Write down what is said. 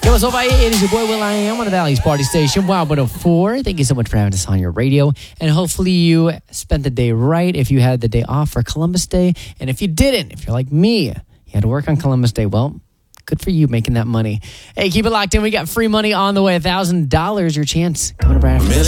Yo, what's up, it is your boy Will. I am on the Valley's Party Station, Wild 104. Thank you so much for having us on your radio. And hopefully you spent the day right if you had the day off for Columbus Day. And if you didn't, if you're like me, you had to work on Columbus Day, well, good for you making that money. Hey, keep it locked in. We got free money on the way. $1,000, your chance. Coming up right after this.